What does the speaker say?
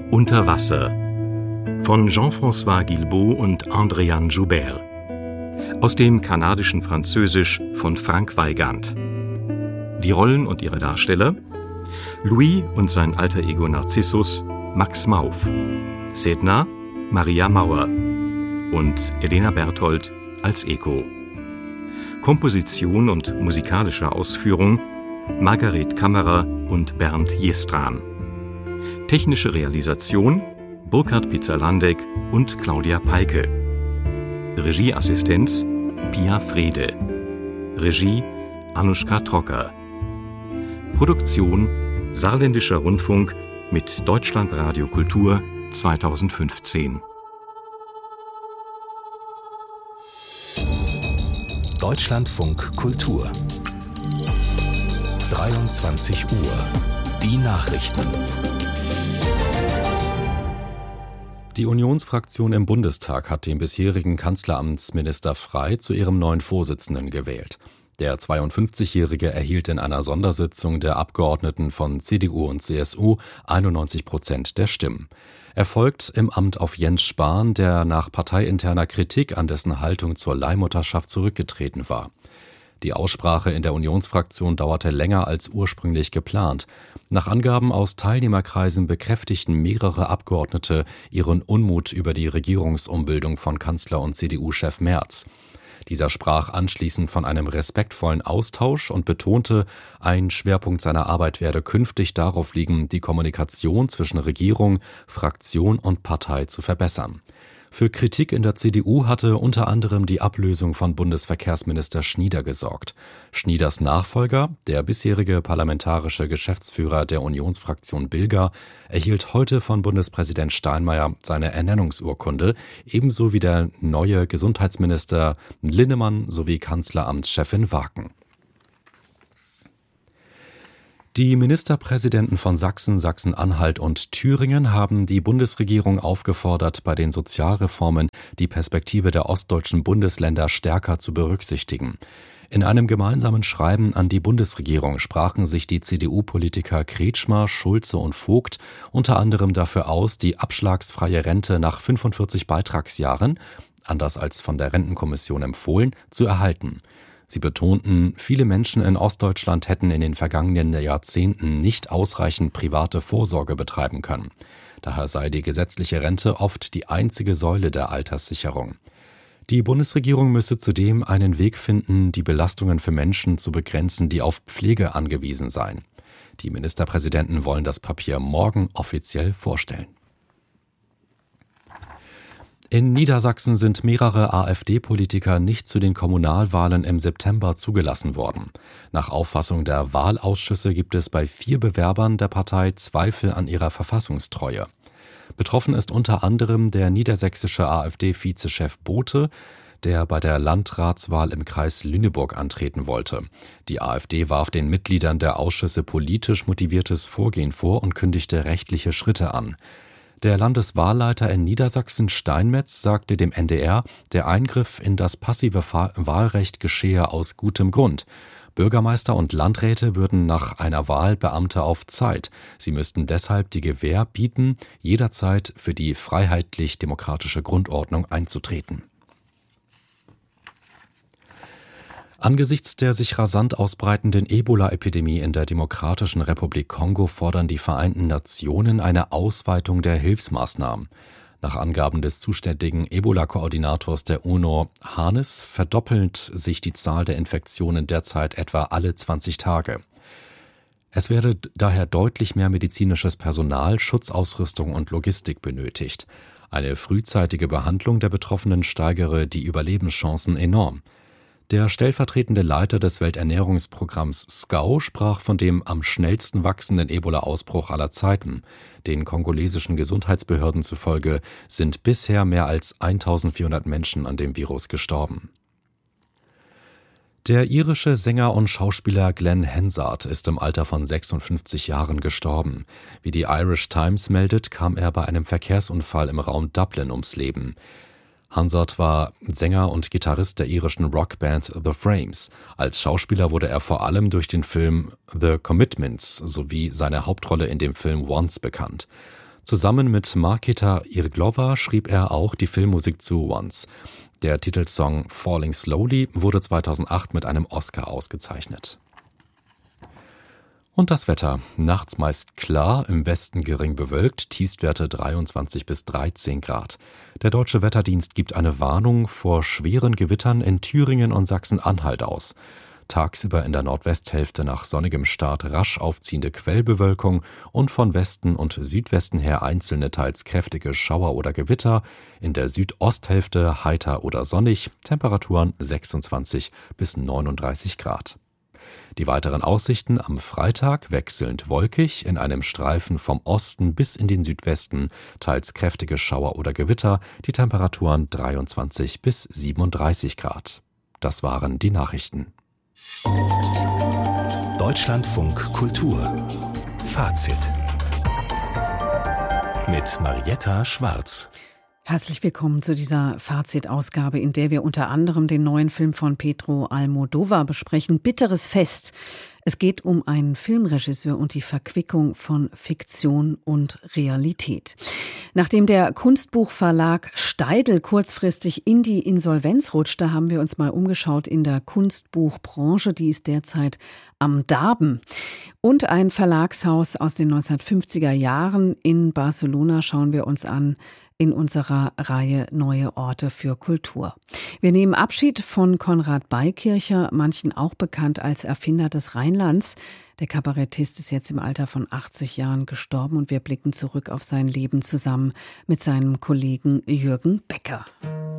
Unter Wasser von Jean-François Guilbault und Andréane Joubert. Aus dem kanadischen Französisch von Frank Weigand. Die Rollen und ihre Darsteller: Louis und sein alter Ego Narzissus, Max Mauf. Sedna, Maria Mauer. Und Elena Berthold als Eko. Komposition und musikalische Ausführung: Margaret Kammerer und Bernd Jestran. Technische Realisation: Burkhard Pizzerlandek und Claudia Peike. Regieassistenz: Pia Frede. Regie: Anuschka Trocker. Produktion: Saarländischer Rundfunk mit Deutschlandradio Kultur 2015. Deutschlandfunk Kultur 23 Uhr. Die Nachrichten. Die Unionsfraktion im Bundestag hat den bisherigen Kanzleramtsminister Frey zu ihrem neuen Vorsitzenden gewählt. Der 52-Jährige erhielt in einer Sondersitzung der Abgeordneten von CDU und CSU 91% der Stimmen. Er folgt im Amt auf Jens Spahn, der nach parteiinterner Kritik an dessen Haltung zur Leihmutterschaft zurückgetreten war. Die Aussprache in der Unionsfraktion dauerte länger als ursprünglich geplant. Nach Angaben aus Teilnehmerkreisen bekräftigten mehrere Abgeordnete ihren Unmut über die Regierungsumbildung von Kanzler und CDU-Chef Merz. Dieser sprach anschließend von einem respektvollen Austausch und betonte, ein Schwerpunkt seiner Arbeit werde künftig darauf liegen, die Kommunikation zwischen Regierung, Fraktion und Partei zu verbessern. Für Kritik in der CDU hatte unter anderem die Ablösung von Bundesverkehrsminister Schnieder gesorgt. Schnieders Nachfolger, der bisherige parlamentarische Geschäftsführer der Unionsfraktion Bilger, erhielt heute von Bundespräsident Steinmeier seine Ernennungsurkunde, ebenso wie der neue Gesundheitsminister Linnemann sowie Kanzleramtschefin Waken. Die Ministerpräsidenten von Sachsen, Sachsen-Anhalt und Thüringen haben die Bundesregierung aufgefordert, bei den Sozialreformen die Perspektive der ostdeutschen Bundesländer stärker zu berücksichtigen. In einem gemeinsamen Schreiben an die Bundesregierung sprachen sich die CDU-Politiker Kretschmer, Schulze und Vogt unter anderem dafür aus, die abschlagsfreie Rente nach 45 Beitragsjahren, anders als von der Rentenkommission empfohlen, zu erhalten. Sie betonten, viele Menschen in Ostdeutschland hätten in den vergangenen Jahrzehnten nicht ausreichend private Vorsorge betreiben können. Daher sei die gesetzliche Rente oft die einzige Säule der Alterssicherung. Die Bundesregierung müsse zudem einen Weg finden, die Belastungen für Menschen zu begrenzen, die auf Pflege angewiesen seien. Die Ministerpräsidenten wollen das Papier morgen offiziell vorstellen. In Niedersachsen sind mehrere AfD-Politiker nicht zu den Kommunalwahlen im September zugelassen worden. Nach Auffassung der Wahlausschüsse gibt es bei 4 Bewerbern der Partei Zweifel an ihrer Verfassungstreue. Betroffen ist unter anderem der niedersächsische AfD-Vizechef Bote, der bei der Landratswahl im Kreis Lüneburg antreten wollte. Die AfD warf den Mitgliedern der Ausschüsse politisch motiviertes Vorgehen vor und kündigte rechtliche Schritte an. Der Landeswahlleiter in Niedersachsen Steinmetz sagte dem NDR, der Eingriff in das passive Wahlrecht geschehe aus gutem Grund. Bürgermeister und Landräte würden nach einer Wahl Beamte auf Zeit. Sie müssten deshalb die Gewähr bieten, jederzeit für die freiheitlich-demokratische Grundordnung einzutreten. Angesichts der sich rasant ausbreitenden Ebola-Epidemie in der Demokratischen Republik Kongo fordern die Vereinten Nationen eine Ausweitung der Hilfsmaßnahmen. Nach Angaben des zuständigen Ebola-Koordinators der UNO, Hannes, verdoppelt sich die Zahl der Infektionen derzeit etwa alle 20 Tage. Es werde daher deutlich mehr medizinisches Personal, Schutzausrüstung und Logistik benötigt. Eine frühzeitige Behandlung der Betroffenen steigere die Überlebenschancen enorm. Der stellvertretende Leiter des Welternährungsprogramms SCOW sprach von dem am schnellsten wachsenden Ebola-Ausbruch aller Zeiten. Den kongolesischen Gesundheitsbehörden zufolge sind bisher mehr als 1400 Menschen an dem Virus gestorben. Der irische Sänger und Schauspieler Glenn Hansard ist im Alter von 56 Jahren gestorben. Wie die Irish Times meldet, kam er bei einem Verkehrsunfall im Raum Dublin ums Leben. Hansard war Sänger und Gitarrist der irischen Rockband The Frames. Als Schauspieler wurde er vor allem durch den Film The Commitments sowie seine Hauptrolle in dem Film Once bekannt. Zusammen mit Markéta Irglova schrieb er auch die Filmmusik zu Once. Der Titelsong Falling Slowly wurde 2008 mit einem Oscar ausgezeichnet. Und das Wetter. Nachts meist klar, im Westen gering bewölkt, Tiefstwerte 23 bis 13 Grad. Der Deutsche Wetterdienst gibt eine Warnung vor schweren Gewittern in Thüringen und Sachsen-Anhalt aus. Tagsüber in der Nordwesthälfte nach sonnigem Start rasch aufziehende Quellbewölkung und von Westen und Südwesten her einzelne teils kräftige Schauer oder Gewitter, in der Südosthälfte heiter oder sonnig, Temperaturen 26 bis 39 Grad. Die weiteren Aussichten am Freitag wechselnd wolkig, in einem Streifen vom Osten bis in den Südwesten, teils kräftige Schauer oder Gewitter, die Temperaturen 23 bis 37 Grad. Das waren die Nachrichten. Deutschlandfunk Kultur Fazit mit Marietta Schwarz. Herzlich willkommen zu dieser Fazit-Ausgabe, in der wir unter anderem den neuen Film von Pedro Almodóvar besprechen, Bitteres Fest. Es geht um einen Filmregisseur und die Verquickung von Fiktion und Realität. Nachdem der Kunstbuchverlag Steidl kurzfristig in die Insolvenz rutschte, haben wir uns mal umgeschaut in der Kunstbuchbranche. Die ist derzeit am Darben. Und ein Verlagshaus aus den 1950er Jahren in Barcelona schauen wir uns an in unserer Reihe Neue Orte für Kultur. Wir nehmen Abschied von Konrad Beikircher, manchen auch bekannt als Erfinder des Rheinlands. Der Kabarettist ist jetzt im Alter von 80 Jahren gestorben und wir blicken zurück auf sein Leben zusammen mit seinem Kollegen Jürgen Becker.